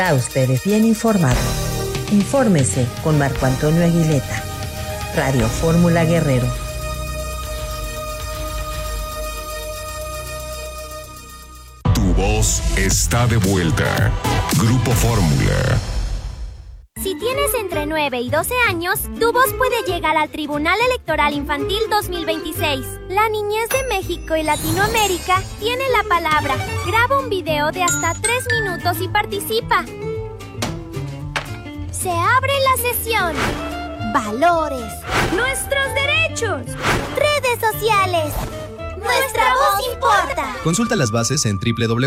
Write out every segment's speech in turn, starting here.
Está usted bien informado. Infórmese con Marco Antonio Aguileta. Radio Fórmula Guerrero. Tu voz está de vuelta. Grupo Fórmula. Si tienes entre 9 y 12 años, tu voz puede llegar al Tribunal Electoral Infantil 2026. La niñez de México y Latinoamérica tiene la palabra. Graba un video de hasta 3 minutos y participa. Se abre la sesión. Valores. Nuestros derechos. Redes sociales. Nuestra voz importa. Consulta las bases en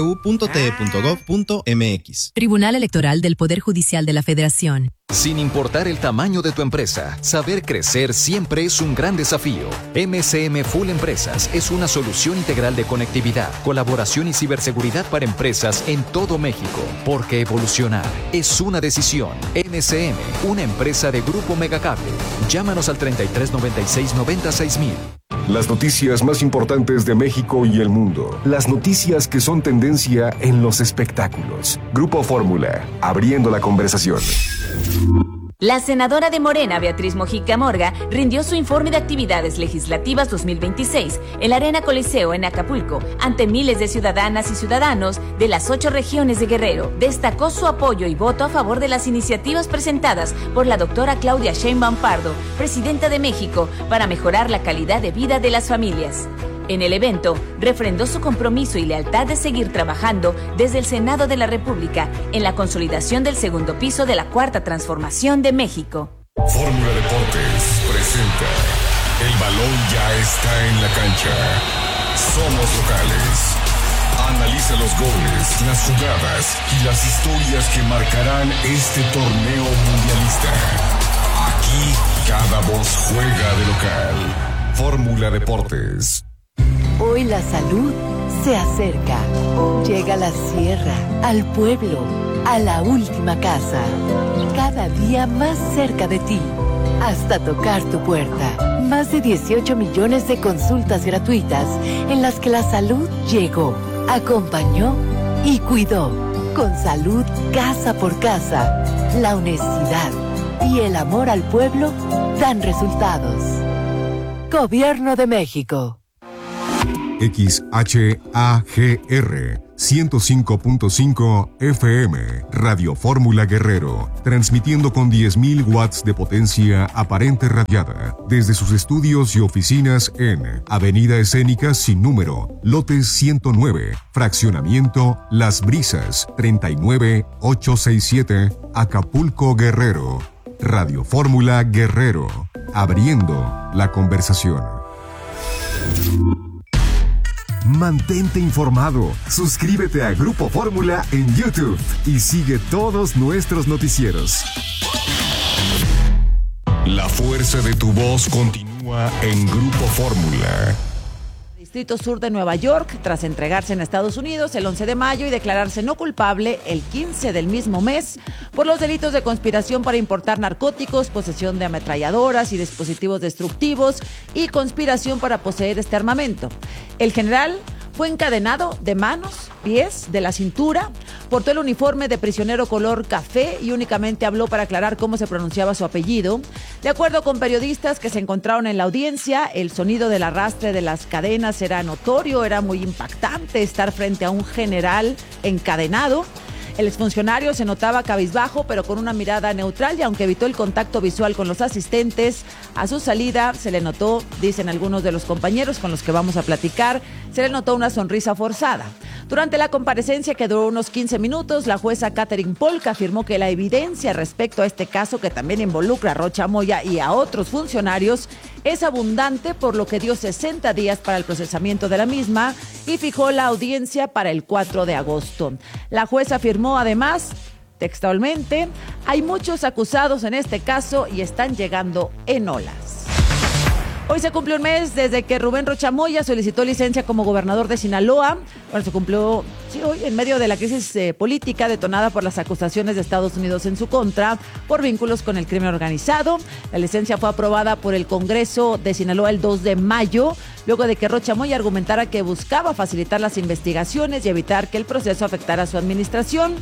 www.te.gov.mx. Tribunal Electoral del Poder Judicial de la Federación. Sin importar el tamaño de tu empresa, saber crecer siempre es un gran desafío. MCM Full Empresas es una solución integral de conectividad, colaboración y ciberseguridad para empresas en todo México. Porque evolucionar es una decisión. MCM, una empresa de Grupo Megacable. Llámanos al 3396-96000. Las noticias más importantes de México y el mundo. Las noticias que son tendencia en los espectáculos. Grupo Fórmula, abriendo la conversación. La senadora de Morena, Beatriz Mojica Morga, rindió su informe de actividades legislativas 2026 en la Arena Coliseo en Acapulco, ante miles de ciudadanas y ciudadanos de las 8 regiones de Guerrero. Destacó su apoyo y voto a favor de las iniciativas presentadas por la doctora Claudia Sheinbaum Pardo, presidenta de México, para mejorar la calidad de vida de las familias. En el evento, refrendó su compromiso y lealtad de seguir trabajando desde el Senado de la República en la consolidación del segundo piso de la Cuarta Transformación de México. Fórmula Deportes presenta El balón ya está en la cancha. Somos locales. Analiza los goles, las jugadas y las historias que marcarán este torneo mundialista. Aquí cada voz juega de local. Fórmula Deportes. Hoy la salud se acerca. Llega a la sierra, al pueblo, a la última casa. Cada día más cerca de ti, hasta tocar tu puerta. Más de 18 millones de consultas gratuitas en las que la salud llegó, acompañó y cuidó. Con salud casa por casa, la honestidad y el amor al pueblo dan resultados. Gobierno de México. XHAGR 105.5 FM Radio Fórmula Guerrero, transmitiendo con 10.000 watts de potencia aparente radiada desde sus estudios y oficinas en Avenida Escénica sin número, lote 109, fraccionamiento Las Brisas, 39867, Acapulco, Guerrero. Radio Fórmula Guerrero, abriendo la conversación. Mantente informado. Suscríbete a Grupo Fórmula en YouTube y sigue todos nuestros noticieros. La fuerza de tu voz continúa en Grupo Fórmula. Distrito Sur de Nueva York, tras entregarse en Estados Unidos el 11 de mayo y declararse no culpable el 15 del mismo mes por los delitos de conspiración para importar narcóticos, posesión de ametralladoras y dispositivos destructivos y conspiración para poseer este armamento. El general fue encadenado de manos, pies, de la cintura, portó el uniforme de prisionero color café y únicamente habló para aclarar cómo se pronunciaba su apellido. De acuerdo con periodistas que se encontraron en la audiencia, el sonido del arrastre de las cadenas era notorio, era muy impactante estar frente a un general encadenado. El exfuncionario se notaba cabizbajo, pero con una mirada neutral, y aunque evitó el contacto visual con los asistentes, a su salida se le notó, dicen algunos de los compañeros con los que vamos a platicar, se le notó una sonrisa forzada. Durante la comparecencia, que duró unos 15 minutos, la jueza Catherine Polk afirmó que la evidencia respecto a este caso, que también involucra a Rocha Moya y a otros funcionarios, es abundante, por lo que dio 60 días para el procesamiento de la misma y fijó la audiencia para el 4 de agosto. La jueza afirmó además, textualmente, hay muchos acusados en este caso y están llegando en olas. Hoy se cumple un mes desde que Rubén Rocha Moya solicitó licencia como gobernador de Sinaloa. Bueno, se cumplió hoy en medio de la crisis política detonada por las acusaciones de Estados Unidos en su contra por vínculos con el crimen organizado. La licencia fue aprobada por el Congreso de Sinaloa el 2 de mayo, luego de que Rocha Moya argumentara que buscaba facilitar las investigaciones y evitar que el proceso afectara a su administración.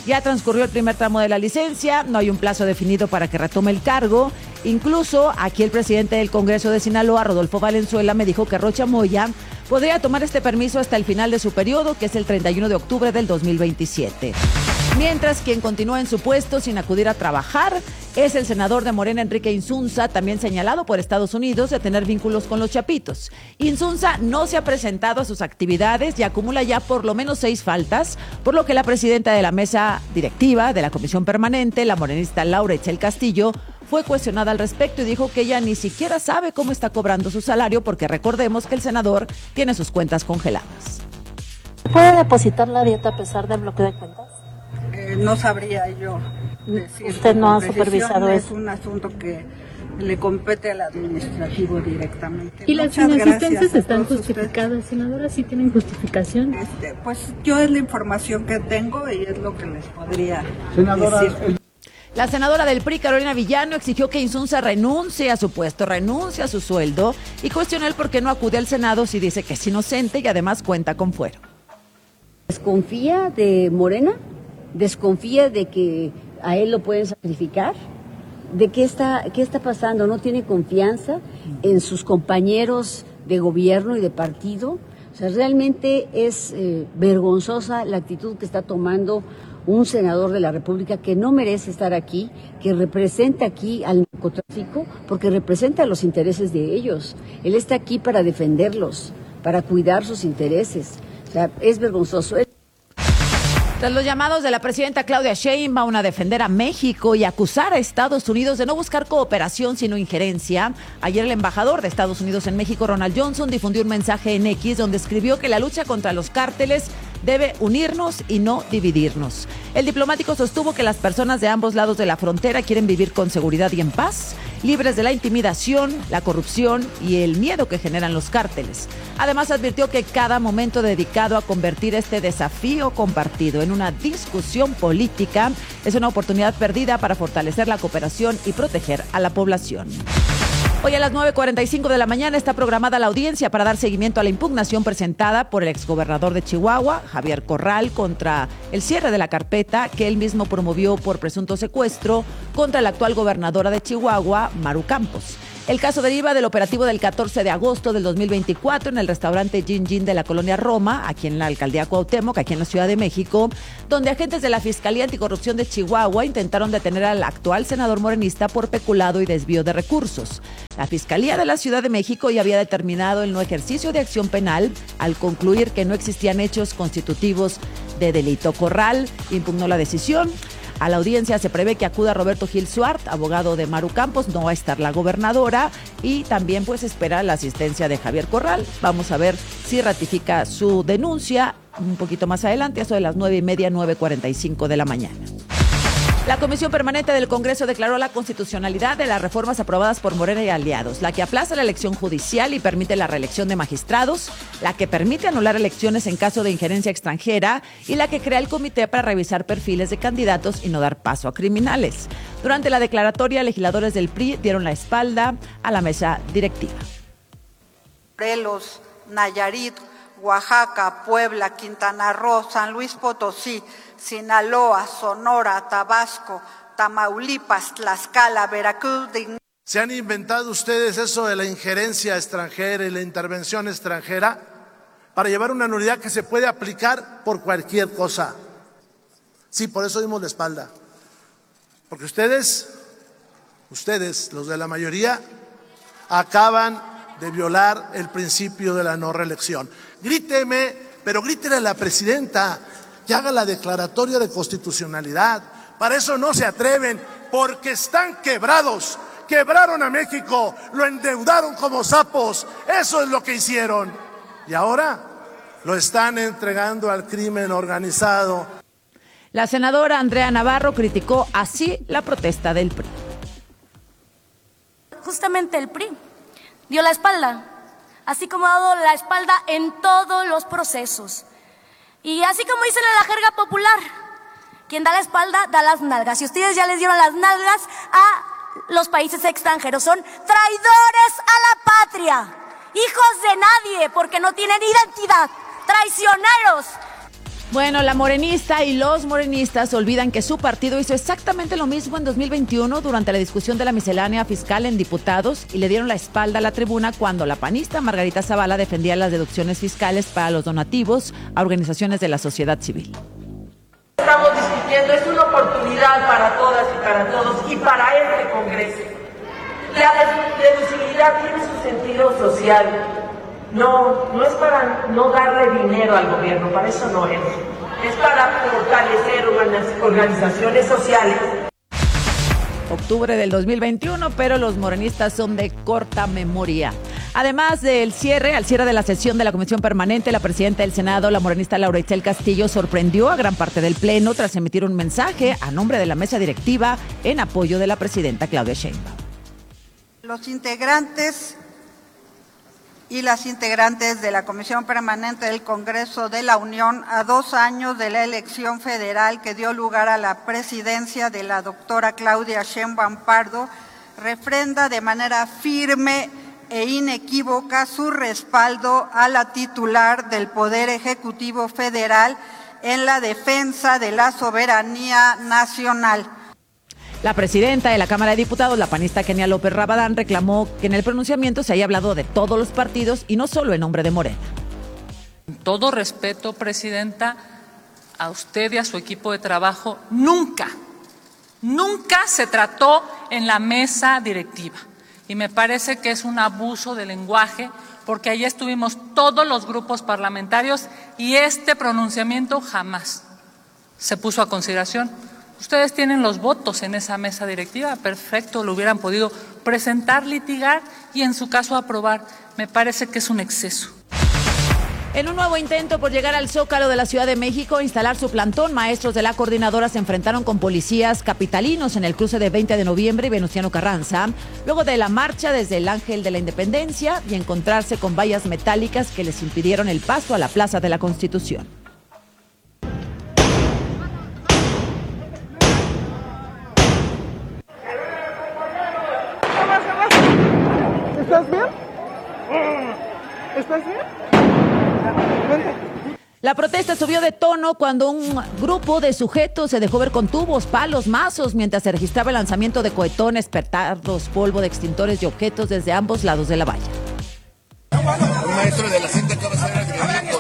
Ya transcurrió el primer tramo de la licencia, no hay un plazo definido para que retome el cargo. Incluso aquí el presidente del Congreso de Sinaloa, Rodolfo Valenzuela, me dijo que Rocha Moya podría tomar este permiso hasta el final de su periodo, que es el 31 de octubre del 2027. Mientras quien continúa en su puesto sin acudir a trabajar es el senador de Morena, Enrique Insunza, también señalado por Estados Unidos de tener vínculos con los Chapitos. Insunza no se ha presentado a sus actividades y acumula ya por lo menos 6 faltas, por lo que la presidenta de la mesa directiva de la Comisión Permanente, la morenista Laura Etchel Castillo, fue cuestionada al respecto y dijo que ella ni siquiera sabe cómo está cobrando su salario, porque recordemos que el senador tiene sus cuentas congeladas. ¿Puede depositar la dieta a pesar del bloqueo de cuentas? No sabría yo decir. ¿Usted no ha supervisado eso? Es un asunto que le compete al administrativo directamente. ¿Y las inasistencias están justificadas, senadora? ¿Sí tienen justificación? Pues yo es la información que tengo y es lo que les podría decir. La senadora del PRI, Carolina Villano, exigió que Insunza renuncie a su puesto, renuncie a su sueldo y cuestionó el por qué no acude al Senado si dice que es inocente y además cuenta con fuero. ¿Desconfía de Morena? ¿Desconfía de que a él lo pueden sacrificar? ¿De qué está pasando? ¿No tiene confianza en sus compañeros de gobierno y de partido? O sea, realmente es vergonzosa la actitud que está tomando un senador de la República que no merece estar aquí, que representa aquí al narcotráfico, porque representa los intereses de ellos. Él está aquí para defenderlos, para cuidar sus intereses. O sea, es vergonzoso. Tras los llamados de la presidenta Claudia Sheinbaum a defender a México y acusar a Estados Unidos de no buscar cooperación sino injerencia, ayer el embajador de Estados Unidos en México, Ronald Johnson, difundió un mensaje en X donde escribió que la lucha contra los cárteles debe unirnos y no dividirnos. El diplomático sostuvo que las personas de ambos lados de la frontera quieren vivir con seguridad y en paz, libres de la intimidación, la corrupción y el miedo que generan los cárteles. Además, advirtió que cada momento dedicado a convertir este desafío compartido en una discusión política es una oportunidad perdida para fortalecer la cooperación y proteger a la población. Hoy a las 9:45 de la mañana está programada la audiencia para dar seguimiento a la impugnación presentada por el exgobernador de Chihuahua, Javier Corral, contra el cierre de la carpeta que él mismo promovió por presunto secuestro contra la actual gobernadora de Chihuahua, Maru Campos. El caso deriva del operativo del 14 de agosto del 2024 en el restaurante Gin Gin de la colonia Roma, aquí en la alcaldía Cuauhtémoc, aquí en la Ciudad de México, donde agentes de la Fiscalía Anticorrupción de Chihuahua intentaron detener al actual senador morenista por peculado y desvío de recursos. La Fiscalía de la Ciudad de México ya había determinado el no ejercicio de acción penal al concluir que no existían hechos constitutivos de delito. Corral impugnó la decisión. A la audiencia se prevé que acuda Roberto Gil Suart, abogado de Maru Campos, no va a estar la gobernadora, y también pues espera la asistencia de Javier Corral. Vamos a ver si ratifica su denuncia un poquito más adelante, eso de las 9:30, 9:45 de la mañana. La Comisión Permanente del Congreso declaró la constitucionalidad de las reformas aprobadas por Morena y aliados, la que aplaza la elección judicial y permite la reelección de magistrados, la que permite anular elecciones en caso de injerencia extranjera y la que crea el comité para revisar perfiles de candidatos y no dar paso a criminales. Durante la declaratoria, legisladores del PRI dieron la espalda a la mesa directiva. Morelos, Nayarit, Oaxaca, Puebla, Quintana Roo, San Luis Potosí, Sinaloa, Sonora, Tabasco, Tamaulipas, Tlaxcala, Veracruz. ¿Se han inventado ustedes eso de la injerencia extranjera y la intervención extranjera para llevar una nulidad que se puede aplicar por cualquier cosa? Sí, por eso dimos la espalda. Porque ustedes, los de la mayoría, acaban de violar el principio de la no reelección. Gríteme, pero grítele a la presidenta que haga la declaratoria de constitucionalidad. Para eso no se atreven, porque están quebrados. Quebraron a México, lo endeudaron como sapos. Eso es lo que hicieron. Y ahora lo están entregando al crimen organizado. La senadora Andrea Navarro criticó así la protesta del PRI. Justamente el PRI dio la espalda, así como ha dado la espalda en todos los procesos. Y así como dicen en la jerga popular, quien da la espalda da las nalgas. Y ustedes ya les dieron las nalgas a los países extranjeros. Son traidores a la patria, hijos de nadie, porque no tienen identidad, traicioneros. Bueno, la morenista y los morenistas olvidan que su partido hizo exactamente lo mismo en 2021 durante la discusión de la miscelánea fiscal en diputados y le dieron la espalda a la tribuna cuando la panista Margarita Zavala defendía las deducciones fiscales para los donativos a organizaciones de la sociedad civil. Estamos discutiendo, es una oportunidad para todas y para todos y para este Congreso. La deducibilidad tiene su sentido social. No es para no darle dinero al gobierno, para eso no es. Es para fortalecer organizaciones sociales. Octubre del 2021, pero los morenistas son de corta memoria. Además del al cierre de la sesión de la Comisión Permanente, la presidenta del Senado, la morenista Laura Itzel Castillo, sorprendió a gran parte del Pleno tras emitir un mensaje a nombre de la mesa directiva en apoyo de la presidenta Claudia Sheinbaum. Los integrantes y las integrantes de la Comisión Permanente del Congreso de la Unión, a 2 años de la elección federal que dio lugar a la presidencia de la doctora Claudia Sheinbaum Pardo, refrenda de manera firme e inequívoca su respaldo a la titular del Poder Ejecutivo Federal en la defensa de la soberanía nacional. La presidenta de la Cámara de Diputados, la panista Kenia López Rabadán, reclamó que en el pronunciamiento se haya hablado de todos los partidos y no solo en nombre de Morena. Con todo respeto, presidenta, a usted y a su equipo de trabajo, nunca se trató en la mesa directiva. Y me parece que es un abuso de lenguaje, porque allí estuvimos todos los grupos parlamentarios y este pronunciamiento jamás se puso a consideración. Ustedes tienen los votos en esa mesa directiva, perfecto, lo hubieran podido presentar, litigar y en su caso aprobar. Me parece que es un exceso. En un nuevo intento por llegar al Zócalo de la Ciudad de México e instalar su plantón, maestros de la coordinadora se enfrentaron con policías capitalinos en el cruce de 20 de noviembre y Venustiano Carranza, luego de la marcha desde el Ángel de la Independencia y encontrarse con vallas metálicas que les impidieron el paso a la Plaza de la Constitución. ¿Estás bien? ¿Estás bien? La protesta subió de tono cuando un grupo de sujetos se dejó ver con tubos, palos, mazos, mientras se registraba el lanzamiento de cohetones, petardos, polvo de extintores y objetos desde ambos lados de la valla. Un maestro de la cinta acaba de ser agredido.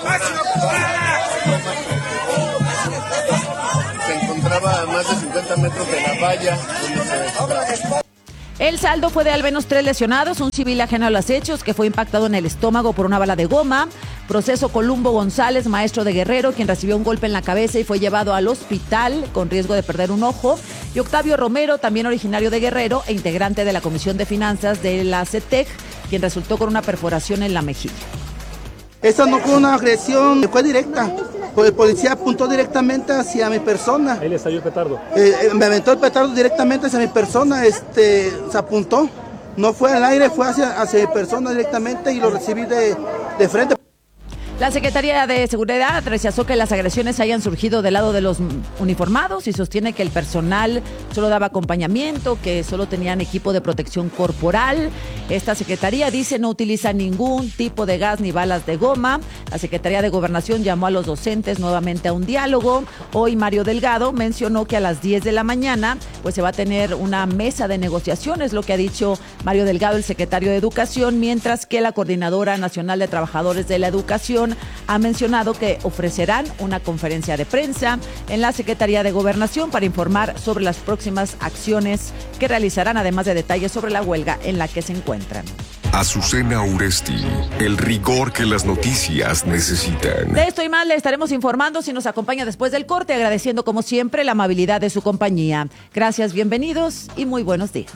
Se encontraba a más de 50 metros de la valla donde se... El saldo fue de al menos 3 lesionados, un civil ajeno a los hechos que fue impactado en el estómago por una bala de goma, Proceso Columbo González, maestro de Guerrero, quien recibió un golpe en la cabeza y fue llevado al hospital con riesgo de perder un ojo, y Octavio Romero, también originario de Guerrero e integrante de la Comisión de Finanzas de la CETEC, quien resultó con una perforación en la mejilla. Esa no fue una agresión, fue directa. El policía apuntó directamente hacia mi persona. Ahí le estalló el petardo. Me aventó el petardo directamente hacia mi persona, se apuntó. No fue al aire, fue hacia mi persona directamente y lo recibí de frente. La Secretaría de Seguridad rechazó que las agresiones hayan surgido del lado de los uniformados y sostiene que el personal solo daba acompañamiento, que solo tenían equipo de protección corporal. Esta Secretaría dice no utiliza ningún tipo de gas ni balas de goma. La Secretaría de Gobernación llamó a los docentes nuevamente a un diálogo. Hoy Mario Delgado mencionó que a las 10 de la mañana pues se va a tener una mesa de negociaciones, lo que ha dicho Mario Delgado, el secretario de Educación, mientras que la Coordinadora Nacional de Trabajadores de la Educación ha mencionado que ofrecerán una conferencia de prensa en la Secretaría de Gobernación para informar sobre las próximas acciones que realizarán, además de detalles sobre la huelga en la que se encuentran. Azucena Uresti, el rigor que las noticias necesitan. De esto y más le estaremos informando si nos acompaña después del corte, agradeciendo como siempre la amabilidad de su compañía. Gracias, bienvenidos y muy buenos días.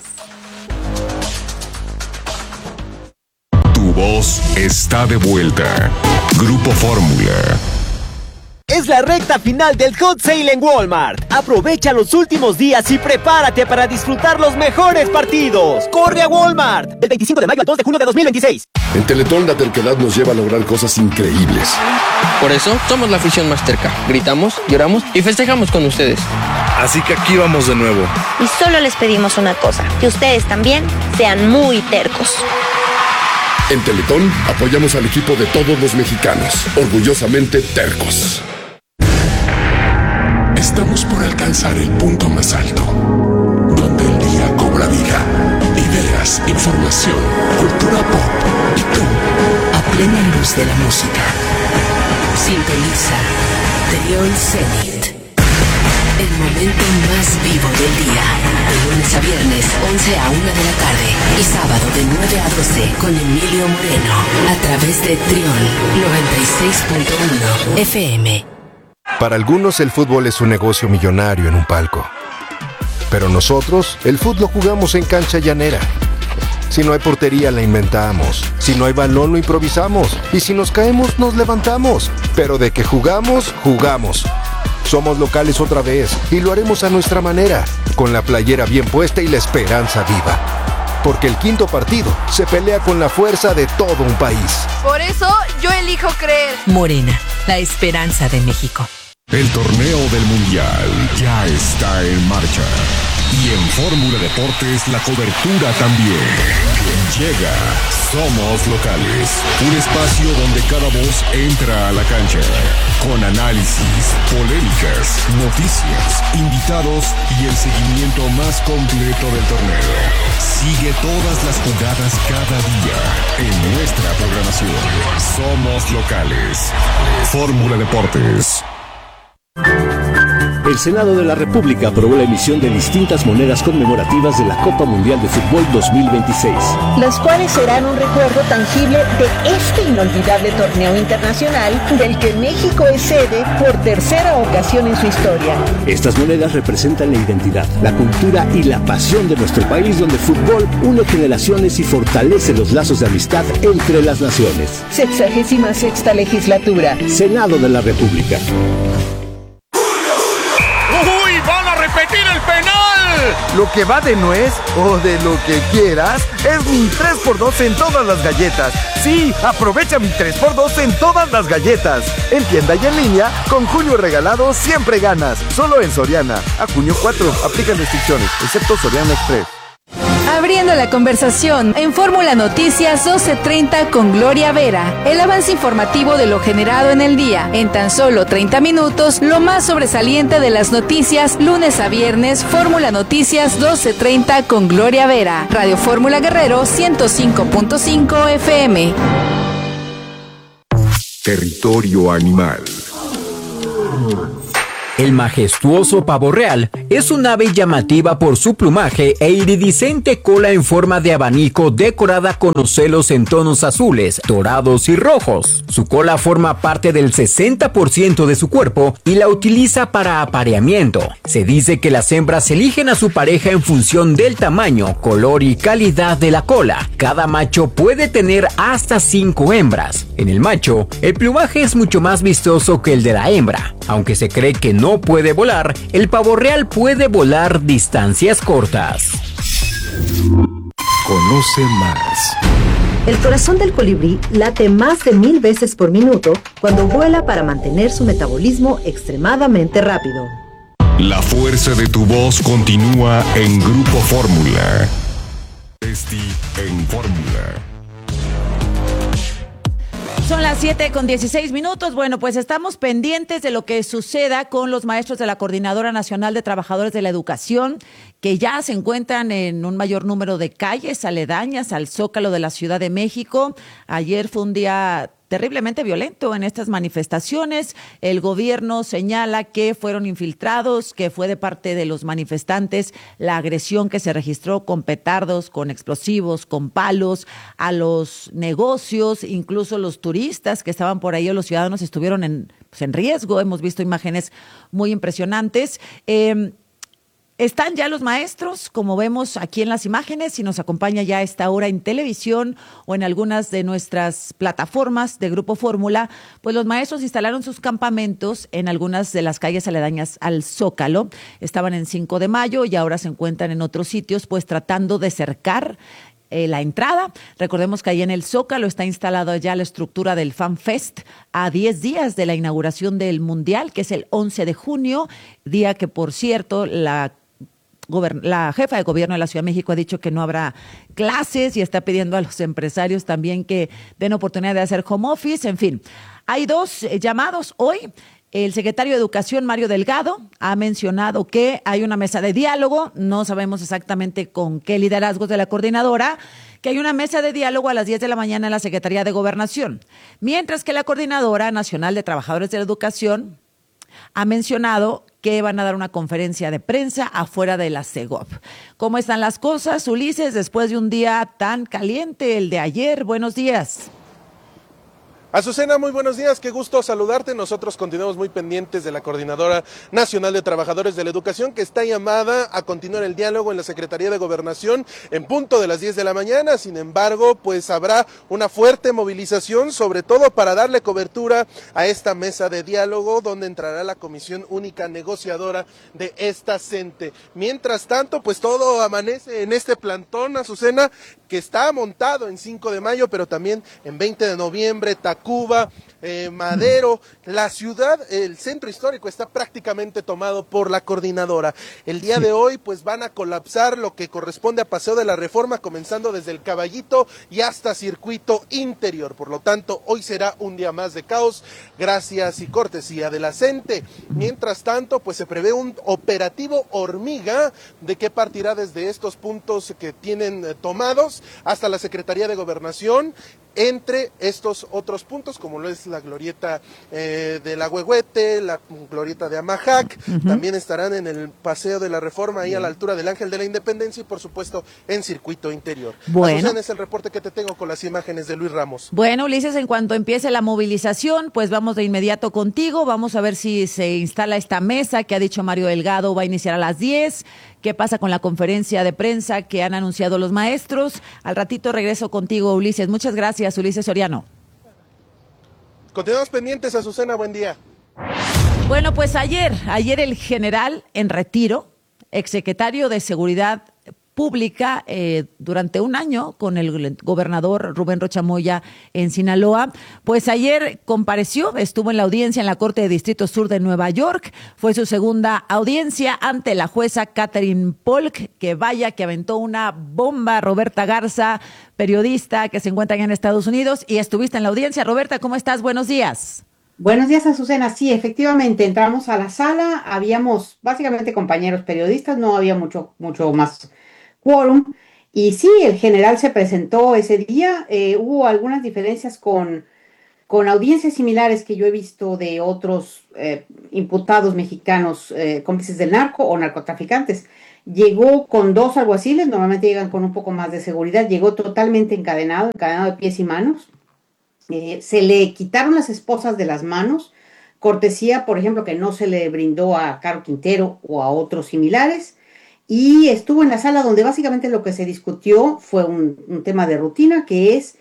Tu voz está de vuelta. Grupo Fórmula. Es la recta final del Hot Sale en Walmart. Aprovecha los últimos días y prepárate para disfrutar los mejores partidos. ¡Corre a Walmart! Del 25 de mayo al 2 de junio de 2026. En Teletón la terquedad nos lleva a lograr cosas increíbles. Por eso somos la afición más terca. Gritamos, lloramos y festejamos con ustedes. Así que aquí vamos de nuevo. Y solo les pedimos una cosa, que ustedes también sean muy tercos. En Teletón apoyamos al equipo de todos los mexicanos, orgullosamente tercos. Estamos por alcanzar el punto más alto, donde el día cobra vida. Ideas, información, cultura pop y tú, a plena luz de la música. Sintoniza Trión Zenit. El momento más vivo del día. De lunes a viernes, 11 a 1 de la tarde. Y sábado de 9 a 12 con Emilio Moreno. A través de Trión 96.1 FM. Para algunos el fútbol es un negocio millonario en un palco. Pero nosotros, el fútbol lo jugamos en cancha llanera. Si no hay portería, la inventamos. Si no hay balón, lo improvisamos. Y si nos caemos, nos levantamos. Pero de que jugamos, jugamos. Somos locales otra vez y lo haremos a nuestra manera, con la playera bien puesta y la esperanza viva. Porque el quinto partido se pelea con la fuerza de todo un país. Por eso yo elijo creer. Morena, la esperanza de México. El torneo del Mundial ya está en marcha. Y en Fórmula Deportes la cobertura también. Llega Somos Locales, un espacio donde cada voz entra a la cancha. Con análisis, polémicas, noticias, invitados y el seguimiento más completo del torneo. Sigue todas las jugadas cada día en nuestra programación. Somos Locales. Fórmula Deportes. El Senado de la República aprobó la emisión de distintas monedas conmemorativas de la Copa Mundial de Fútbol 2026. Las cuales serán un recuerdo tangible de este inolvidable torneo internacional del que México es sede por tercera ocasión en su historia. Estas monedas representan la identidad, la cultura y la pasión de nuestro país, donde el fútbol une generaciones y fortalece los lazos de amistad entre las naciones. 66ª legislatura. Senado de la República. ¡Uy! ¡Van a repetir el penal! Lo que va de nuez o de lo que quieras es mi 3x2 en todas las galletas. Sí, aprovecha mi 3x2 en todas las galletas. En tienda y en línea, con junio regalado siempre ganas. Solo en Soriana. A junio 4, aplican restricciones, excepto Soriana Express. Abriendo la conversación en Fórmula Noticias 12:30 con Gloria Vera. El avance informativo de lo generado en el día. En tan solo 30 minutos, lo más sobresaliente de las noticias, lunes a viernes, Fórmula Noticias 12:30 con Gloria Vera. Radio Fórmula Guerrero 105.5 FM. Territorio animal. El majestuoso pavo real es un ave llamativa por su plumaje e iridiscente cola en forma de abanico decorada con ocelos en tonos azules, dorados y rojos. Su cola forma parte del 60% de su cuerpo y la utiliza para apareamiento. Se dice que las hembras eligen a su pareja en función del tamaño, color y calidad de la cola. Cada macho puede tener hasta 5 hembras. En el macho, el plumaje es mucho más vistoso que el de la hembra. Aunque se cree que no puede volar, el pavo real puede volar distancias cortas. Conoce más. El corazón del colibrí late más de 1000 veces por minuto cuando vuela para mantener su metabolismo extremadamente rápido. La fuerza de tu voz continúa en Grupo Fórmula. En Fórmula. Son las 7:16. Bueno, pues estamos pendientes de lo que suceda con los maestros de la Coordinadora Nacional de Trabajadores de la Educación, que ya se encuentran en un mayor número de calles aledañas al Zócalo de la Ciudad de México. Ayer fue un día terriblemente violento en estas manifestaciones. El gobierno señala que fueron infiltrados, que fue de parte de los manifestantes la agresión que se registró con petardos, con explosivos, con palos a los negocios, incluso los turistas que estaban por ahí o los ciudadanos estuvieron en riesgo. Hemos visto imágenes muy impresionantes. Están ya los maestros, como vemos aquí en las imágenes, y nos acompaña ya a esta hora en televisión o en algunas de nuestras plataformas de Grupo Fórmula, pues los maestros instalaron sus campamentos en algunas de las calles aledañas al Zócalo. Estaban en 5 de Mayo y ahora se encuentran en otros sitios, pues tratando de cercar la entrada. Recordemos que ahí en el Zócalo está instalada ya la estructura del Fan Fest a 10 días de la inauguración del Mundial, que es el 11 de junio, día que, por cierto, la jefa de gobierno de la Ciudad de México ha dicho que no habrá clases y está pidiendo a los empresarios también que den oportunidad de hacer home office. En fin, hay 2 llamados hoy. El secretario de Educación, Mario Delgado, ha mencionado que hay una mesa de diálogo, no sabemos exactamente con qué liderazgos de la coordinadora, que hay una mesa de diálogo a las 10 de la mañana en la Secretaría de Gobernación, mientras que la Coordinadora Nacional de Trabajadores de la Educación ha mencionado que van a dar una conferencia de prensa afuera de la CEGOP. ¿Cómo están las cosas, Ulises, después de un día tan caliente, el de ayer? Buenos días. Azucena, muy buenos días, qué gusto saludarte. Nosotros continuamos muy pendientes de la Coordinadora Nacional de Trabajadores de la Educación, que está llamada a continuar el diálogo en la Secretaría de Gobernación en punto de las 10 de la mañana. Sin embargo, pues habrá una fuerte movilización, sobre todo para darle cobertura a esta mesa de diálogo, donde entrará la Comisión Única Negociadora de esta CENTE. Mientras tanto, pues todo amanece en este plantón, Azucena, que está montado en 5 de mayo, pero también en 20 de noviembre, Tacuba, Madero. La ciudad, el centro histórico está prácticamente tomado por la coordinadora. El día de hoy pues van a colapsar lo que corresponde a Paseo de la Reforma, comenzando desde el Caballito y hasta Circuito Interior. Por lo tanto, hoy será un día más de caos, gracias y cortesía de la CENTE. Mientras tanto, pues se prevé un operativo hormiga de que partirá desde estos puntos que tienen tomados hasta la Secretaría de Gobernación, entre estos otros puntos, como lo es la glorieta de la Huehuete, la glorieta de Amajac, también estarán en el Paseo de la Reforma, ahí a la altura del Ángel de la Independencia, y por supuesto en Circuito Interior. Bueno. Azucena, es el reporte que te tengo con las imágenes de Luis Ramos. Bueno, Ulises, en cuanto empiece la movilización, pues vamos de inmediato contigo, vamos a ver si se instala esta mesa que ha dicho Mario Delgado va a iniciar a las 10. ¿Qué pasa con la conferencia de prensa que han anunciado los maestros? Al ratito regreso contigo, Ulises. Muchas gracias, Ulises Soriano. Continuamos pendientes, Azucena, buen día. Bueno, pues ayer el general en retiro, exsecretario de Seguridad Pública durante un año con el gobernador Rubén Rocha Moya en Sinaloa, pues ayer compareció, estuvo en la audiencia en la Corte de Distrito Sur de Nueva York, fue su segunda audiencia ante la jueza Catherine Polk, que vaya que aventó una bomba. Roberta Garza, periodista que se encuentra en Estados Unidos, y estuviste en la audiencia. Roberta, ¿cómo estás? Buenos días. Buenos días, Azucena. Sí, efectivamente, entramos a la sala, habíamos básicamente compañeros periodistas, no había mucho más quórum, y sí, el general se presentó ese día. Hubo algunas diferencias con audiencias similares que yo he visto de otros imputados mexicanos cómplices del narco o narcotraficantes. Llegó con 2 alguaciles, normalmente llegan con un poco más de seguridad, llegó totalmente encadenado de pies y manos. Se le quitaron las esposas de las manos, cortesía, por ejemplo, que no se le brindó a Caro Quintero o a otros similares. Y estuvo en la sala donde básicamente lo que se discutió fue un tema de rutina, que es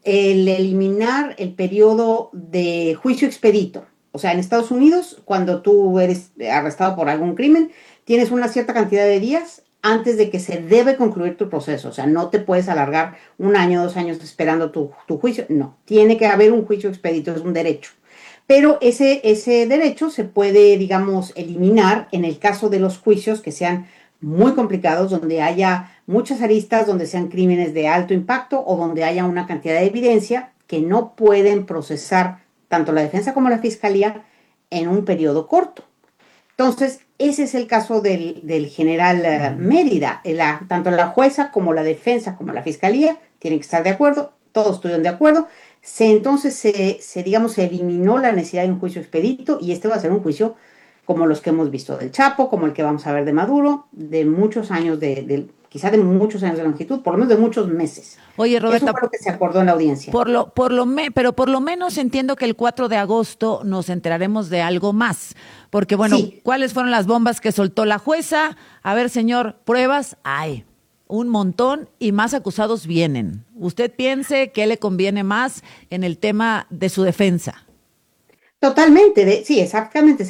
el eliminar el periodo de juicio expedito. O sea, en Estados Unidos, cuando tú eres arrestado por algún crimen, tienes una cierta cantidad de días antes de que se debe concluir tu proceso. O sea, no te puedes alargar 1 año, 2 años esperando tu juicio. No, tiene que haber un juicio expedito, es un derecho. Pero ese derecho se puede, digamos, eliminar en el caso de los juicios que sean muy complicados, donde haya muchas aristas, donde sean crímenes de alto impacto o donde haya una cantidad de evidencia que no pueden procesar tanto la defensa como la fiscalía en un periodo corto. Entonces, ese es el caso del general Mérida. Tanto la jueza como la defensa como la fiscalía tienen que estar de acuerdo, todos estuvieron de acuerdo. Entonces se eliminó la necesidad de un juicio expedito, y este va a ser un juicio como los que hemos visto del Chapo, como el que vamos a ver de Maduro, de muchos años, quizá de muchos años de longitud, por lo menos de muchos meses. Oye, Roberta, eso fue lo que se acordó en la audiencia. Pero por lo menos entiendo que el 4 de agosto nos enteraremos de algo más, porque bueno, sí. ¿Cuáles fueron las bombas que soltó la jueza? A ver, señor, pruebas hay un montón y más acusados vienen. ¿Usted piense qué le conviene más en el tema de su defensa? Totalmente, sí, exactamente.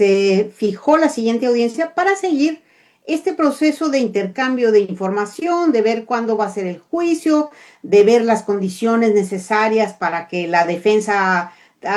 Se fijó la siguiente audiencia para seguir este proceso de intercambio de información, de ver cuándo va a ser el juicio, de ver las condiciones necesarias para que la defensa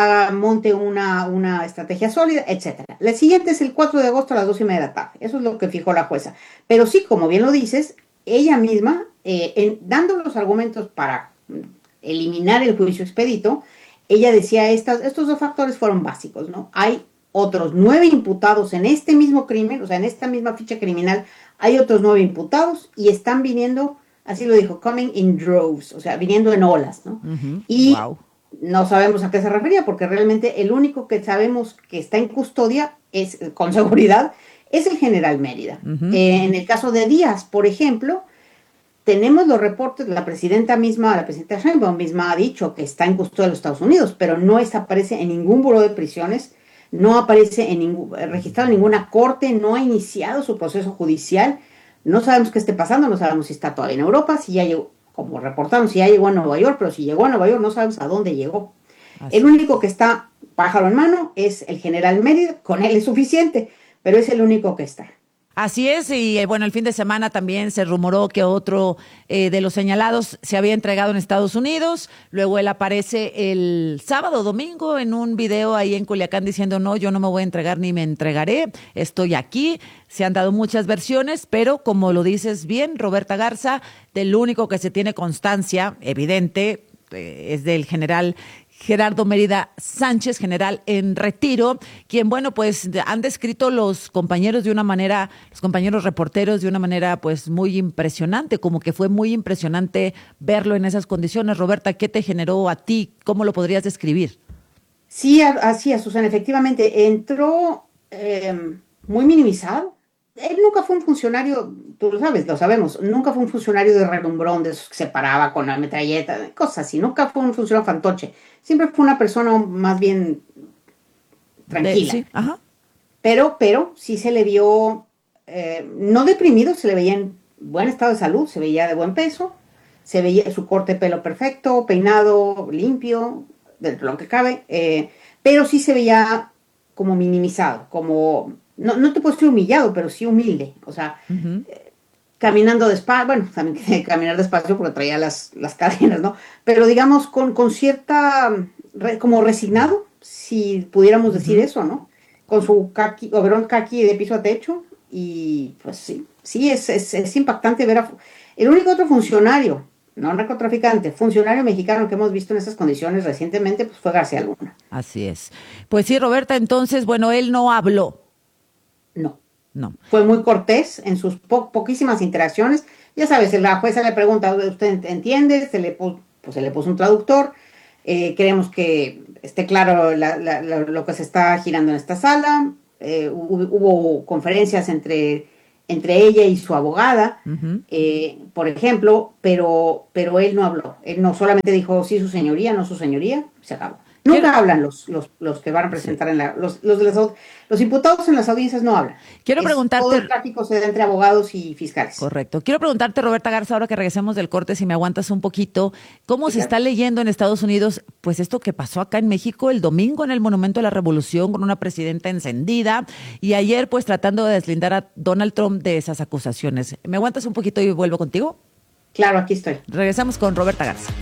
monte una estrategia sólida, etcétera. La siguiente es el 4 de agosto a las 2:30 de la tarde. Eso es lo que fijó la jueza. Pero sí, como bien lo dices, ella misma, dando los argumentos para eliminar el juicio expedito, ella decía, estos 2 factores fueron básicos, ¿no? Hay otros 9 imputados en este mismo crimen, o sea, en esta misma ficha criminal hay otros 9 imputados y están viniendo, así lo dijo, coming in droves, o sea, viniendo en olas, ¿no? Y no sabemos a qué se refería, porque realmente el único que sabemos que está en custodia es, con seguridad, es el general Mérida. En el caso de Díaz, por ejemplo, tenemos los reportes, la presidenta Sheinbaum misma ha dicho que está en custodia de los Estados Unidos, pero no aparece en ningún buró de prisiones, no aparece registrado en ninguna corte, no ha iniciado su proceso judicial, no sabemos qué esté pasando, no sabemos si está todavía en Europa, si ya llegó, como reportaron, si ya llegó a Nueva York, pero si llegó a Nueva York no sabemos a dónde llegó. El único que está pájaro en mano es el general Mérida, con él es suficiente, pero es el único que está. Así es, y bueno, el fin de semana también se rumoró que otro de los señalados se había entregado en Estados Unidos, luego él aparece el sábado, domingo, en un video ahí en Culiacán diciendo, no, yo no me voy a entregar ni me entregaré, estoy aquí. Se han dado muchas versiones, pero como lo dices bien, Roberta Garza, del único que se tiene constancia evidente es del general Gerardo Mérida Sánchez, general en retiro, quien, bueno, pues han descrito los compañeros reporteros de una manera pues muy impresionante, como que fue muy impresionante verlo en esas condiciones. Roberta, ¿qué te generó a ti? ¿Cómo lo podrías describir? Sí, así es, Susana, efectivamente, entró muy minimizado. Él nunca fue un funcionario, tú lo sabemos, nunca fue un funcionario de relumbrón, de esos que se paraba con la metralleta, cosas así, nunca fue un funcionario fantoche, siempre fue una persona más bien tranquila. Sí, ajá. Pero sí se le vio, no deprimido, se le veía en buen estado de salud, se veía de buen peso, se veía su corte de pelo perfecto, peinado, limpio, dentro de lo que cabe, pero sí se veía como minimizado, como... No te puedo decir humillado, pero sí humilde, o sea, caminando despacio, bueno, también caminar despacio porque traía las cadenas, ¿no? Pero digamos con cierta, como resignado, si pudiéramos decir eso, ¿no? Con su overol caqui de piso a techo, y pues sí, es impactante ver el único otro funcionario, no narcotraficante, funcionario mexicano que hemos visto en esas condiciones recientemente, pues fue García Luna. Así es. Pues sí, Roberta, entonces, bueno, él no habló. No. Fue muy cortés en sus poquísimas interacciones. Ya sabes, la jueza le pregunta, ¿usted entiende? Se le puso un traductor. Queremos que esté claro lo que se está girando en esta sala. Hubo conferencias entre ella y su abogada, por ejemplo, pero él no habló. Él no solamente dijo, sí, su señoría, no su señoría, se acabó. Nunca hablan los que van a presentar los imputados en las audiencias no hablan. Quiero preguntarte. Todo el tráfico se da entre abogados y fiscales. Correcto. Quiero preguntarte, Roberta Garza, ahora que regresemos del corte, si me aguantas un poquito, ¿cómo se está leyendo en Estados Unidos, pues esto que pasó acá en México el domingo en el Monumento a la Revolución con una presidenta encendida y ayer pues tratando de deslindar a Donald Trump de esas acusaciones? ¿Me aguantas un poquito y vuelvo contigo? Claro, aquí estoy. Regresamos con Roberta Garza.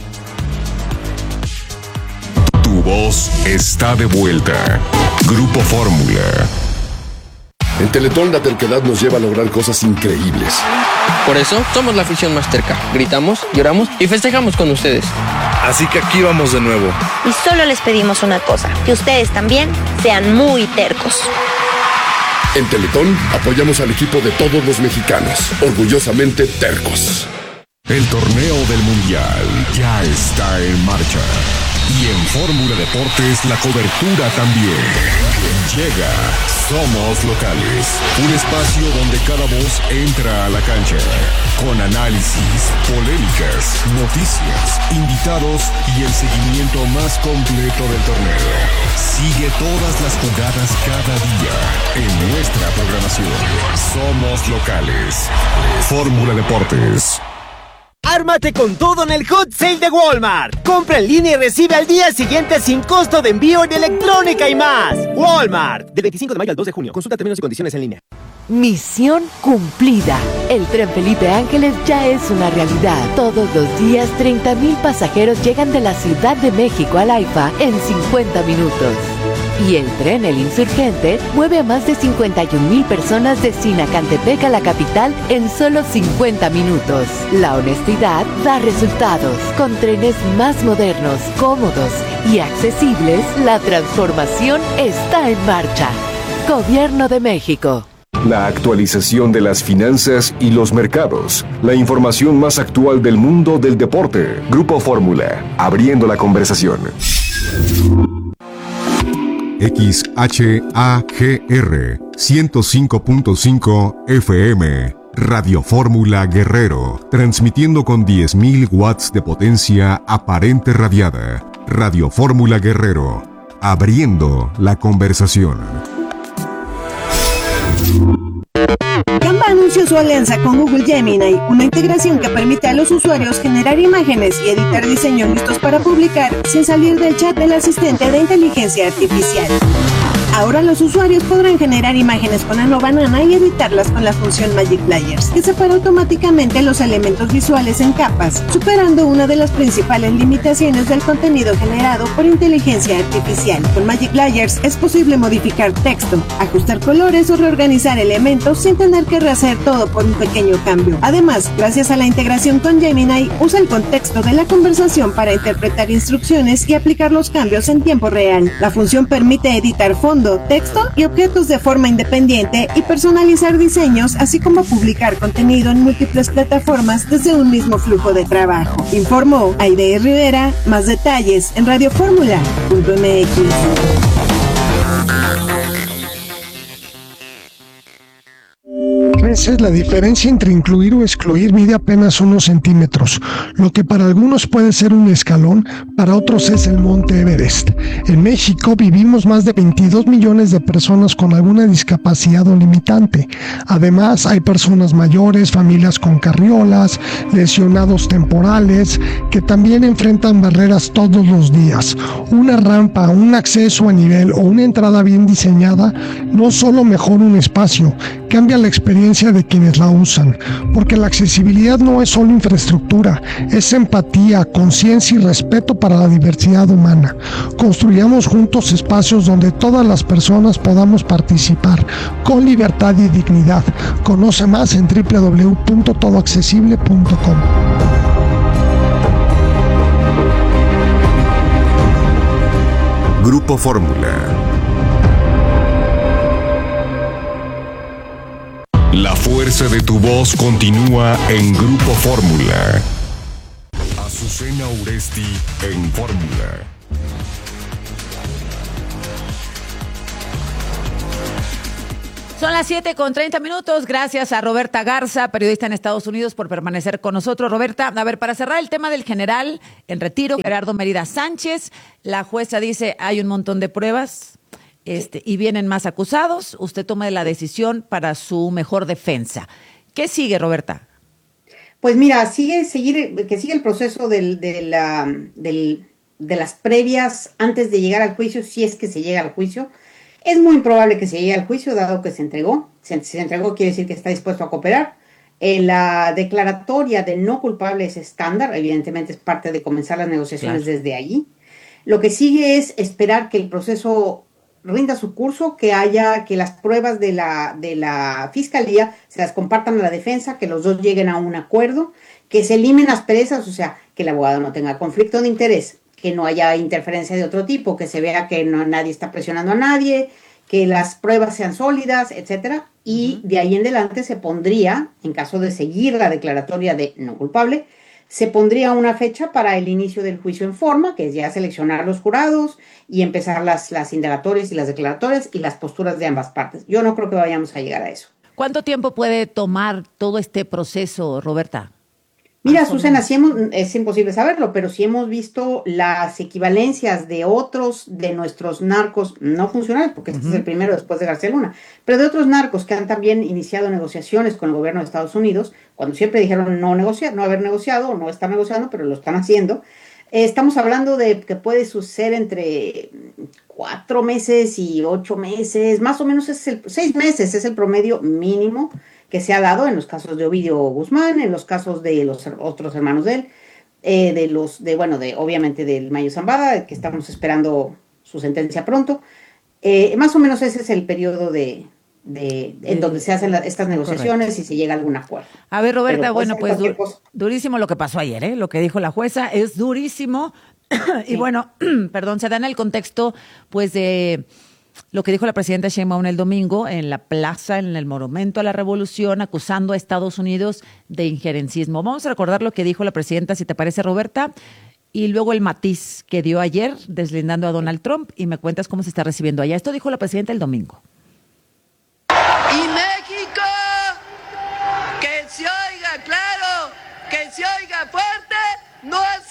Tu voz está de vuelta. Grupo Fórmula. En Teletón la terquedad nos lleva a lograr cosas increíbles. Por eso somos la afición más terca. Gritamos, lloramos y festejamos con ustedes. Así que aquí vamos de nuevo. Y solo les pedimos una cosa, que ustedes también sean muy tercos. En Teletón apoyamos al equipo de todos los mexicanos, orgullosamente tercos. El torneo del Mundial ya está en marcha. Y en Fórmula Deportes la cobertura también. Llega Somos Locales, un espacio donde cada voz entra a la cancha. Con análisis, polémicas, noticias, invitados y el seguimiento más completo del torneo. Sigue todas las jugadas cada día en nuestra programación. Somos Locales. Fórmula Deportes. ¡Ármate con todo en el Hot Sale de Walmart! Compra en línea y recibe al día siguiente sin costo de envío en electrónica y más. Walmart. Del 25 de mayo al 2 de junio. Consulta términos y condiciones en línea. Misión cumplida. El tren Felipe Ángeles ya es una realidad. Todos los días 30,000 pasajeros llegan de la Ciudad de México al AIFA en 50 minutos. Y el tren El Insurgente mueve a más de 51,000 personas de Sinacantepec a la capital en solo 50 minutos. La honestidad da resultados. Con trenes más modernos, cómodos y accesibles, la transformación está en marcha. Gobierno de México. La actualización de las finanzas y los mercados. La información más actual del mundo del deporte. Grupo Fórmula, abriendo la conversación. XHAGR 105.5 FM. Radio Fórmula Guerrero. Transmitiendo con 10.000 watts de potencia aparente radiada. Radio Fórmula Guerrero. Abriendo la conversación. Canva anunció su alianza con Google Gemini, una integración que permite a los usuarios generar imágenes y editar diseños listos para publicar sin salir del chat del asistente de inteligencia artificial. Ahora los usuarios podrán generar imágenes con Ano Banana y editarlas con la función Magic Layers, que separa automáticamente los elementos visuales en capas, superando una de las principales limitaciones del contenido generado por inteligencia artificial. Con Magic Layers es posible modificar texto, ajustar colores o reorganizar elementos sin tener que rehacer todo por un pequeño cambio. Además, gracias a la integración con Gemini, usa el contexto de la conversación para interpretar instrucciones y aplicar los cambios en tiempo real. La función permite editar fondo, texto y objetos de forma independiente y personalizar diseños, así como publicar contenido en múltiples plataformas desde un mismo flujo de trabajo. Informó Aide Rivera. Más detalles en radioformula.mx. A veces la diferencia entre incluir o excluir mide apenas unos centímetros. Lo que para algunos puede ser un escalón, para otros es el Monte Everest. En México vivimos más de 22 millones de personas con alguna discapacidad o limitante. Además, hay personas mayores, familias con carriolas, lesionados temporales, que también enfrentan barreras todos los días. Una rampa, un acceso a nivel o una entrada bien diseñada no solo mejora un espacio, cambia la experiencia de quienes la usan, porque la accesibilidad no es solo infraestructura, es empatía, conciencia y respeto para la diversidad humana. Construyamos juntos espacios donde todas las personas podamos participar con libertad y dignidad. Conoce más en www.todoaccesible.com. Grupo Fórmula. La fuerza de tu voz continúa en Grupo Fórmula. Azucena Uresti en Fórmula. Son las 7:30. Gracias a Roberta Garza, periodista en Estados Unidos, por permanecer con nosotros. Roberta, a ver, para cerrar el tema del general en retiro, Gerardo Mérida Sánchez, la jueza dice hay un montón de pruebas y vienen más acusados. Usted toma la decisión para su mejor defensa. ¿Qué sigue, Roberta? Pues mira, sigue el proceso de las previas antes de llegar al juicio, si es que se llega al juicio. Es muy improbable que se llegue al juicio, dado que se entregó. Se entregó quiere decir que está dispuesto a cooperar. La declaratoria de no culpable es estándar, evidentemente es parte de comenzar las negociaciones desde allí. Lo que sigue es esperar que el proceso rinda su curso, que las pruebas de la fiscalía se las compartan a la defensa, que los dos lleguen a un acuerdo, que se eliminen asperezas, o sea, que el abogado no tenga conflicto de interés, que no haya interferencia de otro tipo, que se vea que nadie está presionando a nadie, que las pruebas sean sólidas, etcétera, y de ahí en adelante se pondría, en caso de seguir la declaratoria de no culpable, se pondría una fecha para el inicio del juicio en forma, que es ya seleccionar los jurados y empezar las indagatorias y las declaratorias y las posturas de ambas partes. Yo no creo que vayamos a llegar a eso. ¿Cuánto tiempo puede tomar todo este proceso, Roberta? Mira, Susana, es imposible saberlo, pero sí hemos visto las equivalencias de otros de nuestros narcos no funcionales, porque este es el primero después de García Luna, pero de otros narcos que han también iniciado negociaciones con el gobierno de Estados Unidos, cuando siempre dijeron no haber negociado o no estar negociando, pero lo están haciendo. Estamos hablando de que puede suceder entre 4 meses y 8 meses, más o menos 6 meses es el promedio mínimo que se ha dado en los casos de Ovidio Guzmán, en los casos de los otros hermanos de él, obviamente del Mayo Zambada, que estamos esperando su sentencia pronto. Más o menos ese es el periodo en donde se hacen estas negociaciones. Correcto. Y se llega a algún acuerdo. A ver, Roberta, pues durísimo lo que pasó ayer, lo que dijo la jueza es durísimo, Y bueno, perdón, se da en el contexto, pues, de lo que dijo la presidenta Sheinbaum el domingo en la plaza, en el Monumento a la Revolución, acusando a Estados Unidos de injerencismo. Vamos a recordar lo que dijo la presidenta, si te parece, Roberta, y luego el matiz que dio ayer deslindando a Donald Trump, y me cuentas cómo se está recibiendo allá. Esto dijo la presidenta el domingo. Y México, que se oiga claro, que se oiga fuerte, no es